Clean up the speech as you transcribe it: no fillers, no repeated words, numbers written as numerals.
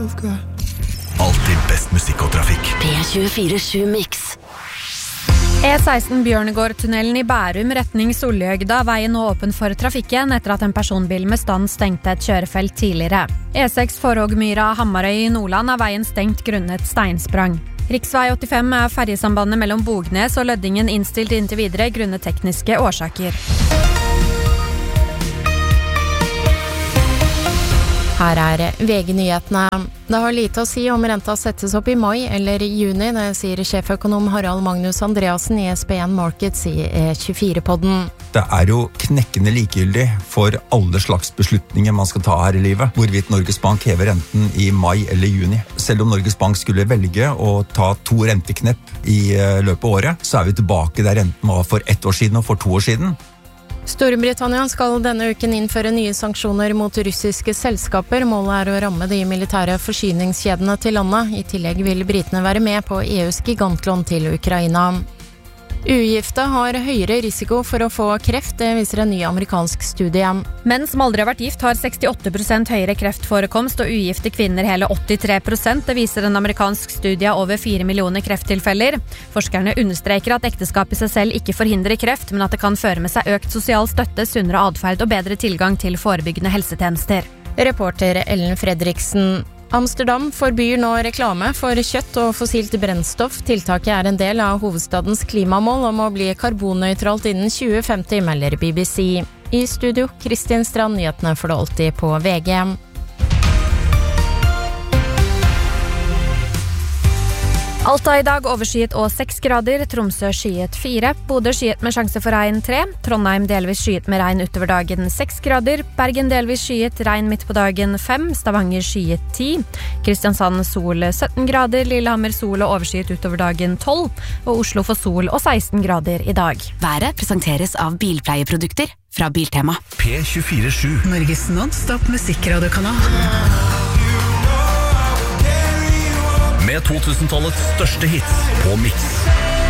Alltid best musikk og trafikk. P24 Mix. E16 Bjørnegårdtunnelen i Bærum retning Sollihøgda, veien nå åpen for trafikken etter at en personbil med stand stengte et kjørefelt tidligere. E6 Forhågmyra Hamarøy i Nordland er veien stengt grunnet steinsprang. Riksvei 85 er ferjesambandet mellom Bognes og Løddingen innstilt inntil videre grunnet tekniske årsaker. Her er VG-nyhetene. Det har lite å si om renta settes opp i mai eller i juni, det sier sjeføkonom Harald Magnus Andreasen i SPN Markets i E24-podden. Det er jo knekkende likegyldig for alle slags beslutninger man skal ta her i livet, hvorvidt Norges Bank hever renten i mai eller juni. Selv om Norges Bank skulle velge å ta 2 renteknepp i løpet av året, så er vi tilbake der renten var for 1 år siden og for 2 år siden. Storbritannia skal denne uken innføre nye sanksjoner mot russiske selskaper. Målet er å ramme de militære forsyningskjedene til landet. I tillegg vil britene være med på EUs gigantlån til Ukraina. Ugifte har høyere risiko for å få kreft, det viser en ny amerikansk studie. Menn som aldri har vært gift har 68% høyere kreftforekomst, og ugifte kvinner hele 83%. Det viser en amerikansk studie av over 4 millioner krefttilfeller. Forskerne understreker at ekteskap i seg selv ikke forhindrer kreft, men at det kan føre med seg økt sosial støtte, sunnere adferd og bedre tilgang til forebyggende helsetjenester. Reporter Ellen Fredriksen. Amsterdam forbyr nå reklame for kjøtt og fossilt brennstoff. Tiltaket er en del av hovedstadens klimamål om å bli karbonnøytralt innen 2050, melder BBC. I studio, Kristin Strand, nyhetene får du alltid på VG. Alta i dag overskyet og 6 grader, Tromsø skyet 4, Bodø skyet med sjanse for regn 3, Trondheim delvis skyet med regn utover dagen 6 grader, Bergen delvis skyet, regn midt på dagen 5, Stavanger skyet 10, Kristiansand sol 17 grader, Lillehammer sol og overskyet utover dagen 12, og Oslo får sol og 16 grader i dag. Været presenteres av bilpleieprodukter fra Biltema. P24-7. Norges non-stop musikkradekanal. Med 2000-tallets største hits på Mix.